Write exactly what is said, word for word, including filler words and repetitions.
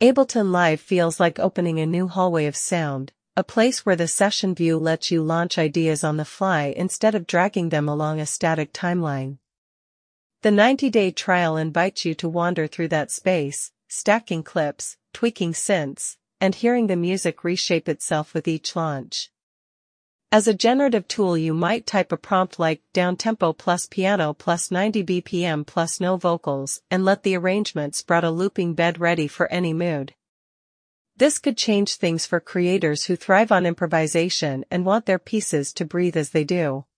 Ableton Live feels like opening a new hallway of sound, a place where the session view lets you launch ideas on the fly instead of dragging them along a static timeline. The ninety-day trial invites you to wander through that space, stacking clips, tweaking synths, and hearing the music reshape itself with each launch. As a generative tool, you might type a prompt like downtempo plus piano plus ninety B P M plus no vocals and let the arrangement sprout a looping bed ready for any mood. This could change things for creators who thrive on improvisation and want their pieces to breathe as they do.